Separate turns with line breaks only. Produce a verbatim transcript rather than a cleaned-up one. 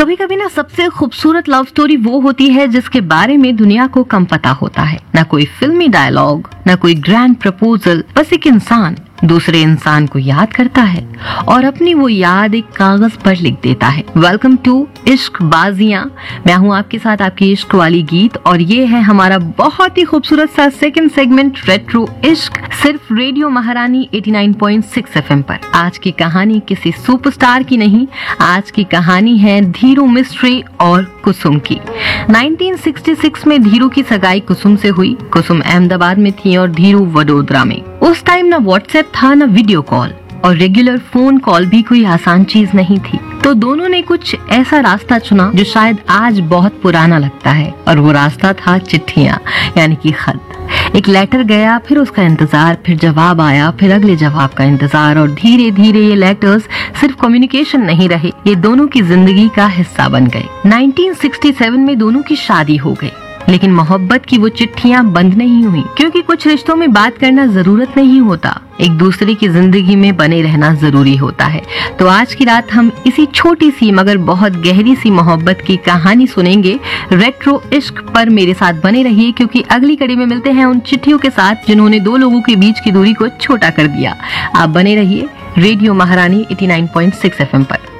कभी कभी ना सबसे खूबसूरत लव स्टोरी वो होती है जिसके बारे में दुनिया को कम पता होता है। ना कोई फिल्मी डायलॉग, ना कोई ग्रैंड प्रपोजल, बस एक इंसान दूसरे इंसान को याद करता है और अपनी वो याद एक कागज पर लिख देता है। वेलकम टू इश्क बाजियां। मैं हूं आपके साथ आपकी इश्क वाली गीत और ये है हमारा बहुत ही खूबसूरत सा सेकंड सेगमेंट रेट्रो इश्क, सिर्फ रेडियो महारानी नवासी पॉइंट सिक्स एफएम पर। आज की कहानी किसी सुपरस्टार की नहीं, आज की कहानी है धीरू मिस्ट्री और कुसुम की। उन्नीस सौ छियासठ में धीरू की सगाई कुसुम से हुई। कुसुम अहमदाबाद में थी और धीरू वडोदरा में। उस टाइम ना व्हाट्सएप था ना वीडियो कॉल, और रेगुलर फोन कॉल भी कोई आसान चीज नहीं थी। तो दोनों ने कुछ ऐसा रास्ता चुना जो शायद आज बहुत पुराना लगता है, और वो रास्ता था चिट्ठियां, यानी कि खत। एक लेटर गया, फिर उसका इंतजार, फिर जवाब आया, फिर अगले जवाब का इंतजार, और धीरे धीरे ये लेटर्स सिर्फ कम्युनिकेशन नहीं रहे, ये दोनों की जिंदगी का हिस्सा बन गए। उन्नीस सौ सड़सठ में दोनों की शादी हो गई, लेकिन मोहब्बत की वो चिट्ठियां बंद नहीं हुई, क्योंकि कुछ रिश्तों में बात करना जरूरत नहीं होता, एक दूसरे की जिंदगी में बने रहना जरूरी होता है। तो आज की रात हम इसी छोटी सी मगर बहुत गहरी सी मोहब्बत की कहानी सुनेंगे रेट्रो इश्क पर। मेरे साथ बने रहिए, क्योंकि अगली कड़ी में मिलते हैं उन चिट्ठियों के साथ जिन्होंने दो लोगों के बीच की दूरी को छोटा कर दिया। आप बने रहिए रेडियो महारानी नवासी पॉइंट सिक्स एफएम पर।